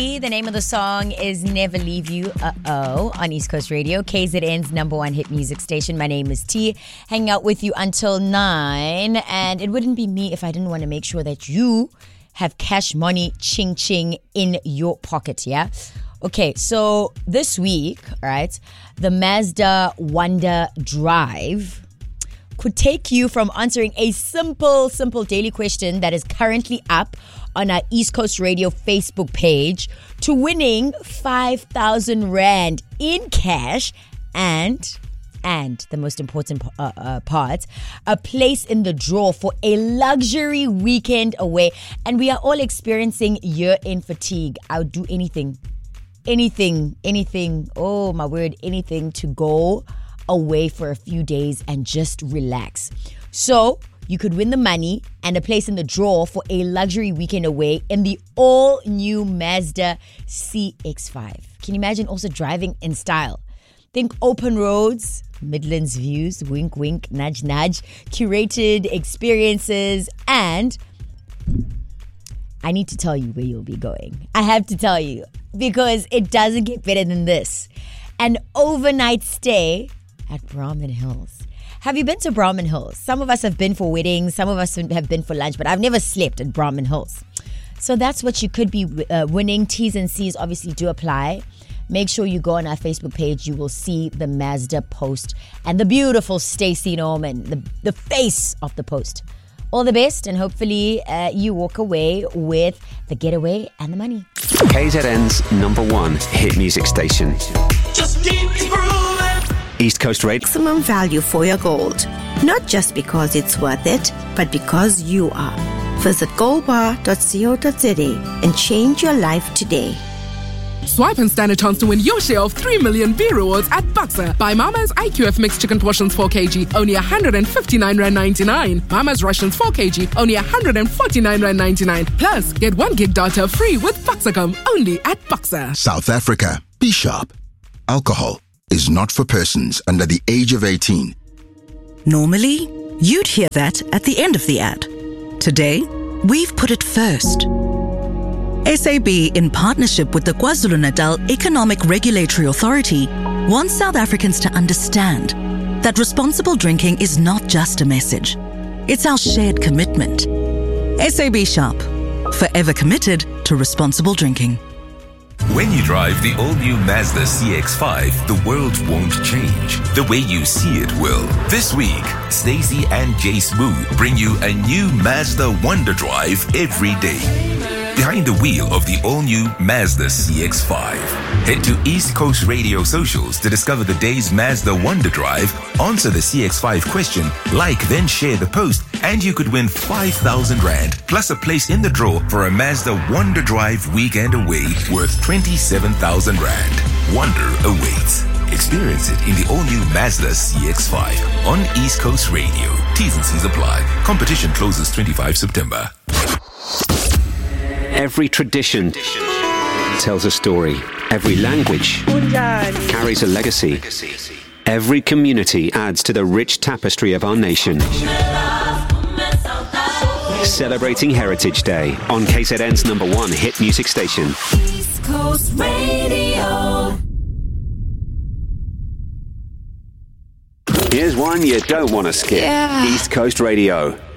The name of the song is Never Leave You, on East Coast Radio, KZN's number one hit music station. My name is T, hanging out with you until 9. And it wouldn't be me if I didn't want to make sure that you have cash money, ching ching, in your pocket, yeah? Okay, so this week, right, the Mazda Wonder Drive could take you from answering a simple daily question that is currently up on our East Coast Radio Facebook page to winning 5,000 Rand in cash and the most important part, a place in the draw for a luxury weekend away. And we are all experiencing year-end fatigue. I would do anything, oh my word, anything to go away for a few days and just relax. So you could win the money and a place in the draw for a luxury weekend away in the all-new Mazda CX-5. Can you imagine also driving in style? Think open roads, Midlands views, wink, wink, nudge, nudge, curated experiences, and I need to tell you where you'll be going. I have to tell you, because it doesn't get better than this. An overnight stay at Brahman Hills. Have you been to Brahman Hills? Some of us have been for weddings, some of us have been for lunch, but I've never slept at Brahman Hills. So that's what you could be winning. T's and C's obviously do apply. Make sure you go on our Facebook page. You will see the Mazda post and the beautiful Stacey Norman, the face of the post. All the best, and hopefully you walk away with the getaway and the money. KZN's number one hit music station. Just keep improving. East Coast Radio. Maximum value for your gold. Not just because it's worth it, but because you are. Visit goldbar.co.za and change your life today. Swipe and stand a chance to win your share of 3 million beer rewards at Boxer. Buy Mama's IQF mixed chicken portions 4 kg, only 159 Rand 99. Mama's Russians 4 kg, only 149 Rand 99. Plus, get 1 gig data free with Boxercom, only at Boxer. South Africa. Be sharp. Alcohol is not for persons under the age of 18. Normally, you'd hear that at the end of the ad. Today, we've put it first. SAB, in partnership with the KwaZulu-Natal Economic Regulatory Authority, wants South Africans to understand that responsible drinking is not just a message. It's our shared commitment. SAB Sharp, forever committed to responsible drinking. When you drive the all-new Mazda CX-5, the world won't change. The way you see it will. This week, Stacey and Jay Smooth bring you a new Mazda Wonder Drive every day. Behind the wheel of the all-new Mazda CX-5. Head to East Coast Radio socials to discover the day's Mazda Wonder Drive, answer the CX-5 question, like then share the post, and you could win 5,000 Rand, plus a place in the draw for a Mazda Wonder Drive weekend away worth 27,000 Rand. Wonder awaits. Experience it in the all-new Mazda CX-5 on East Coast Radio. T's and C's apply. Competition closes 25 September. Every tradition tells a story. Every language carries a legacy. Every community adds to the rich tapestry of our nation. Celebrating Heritage Day on KZN's number one hit music station. East Coast Radio. Here's one you don't want to skip. Yeah. East Coast Radio.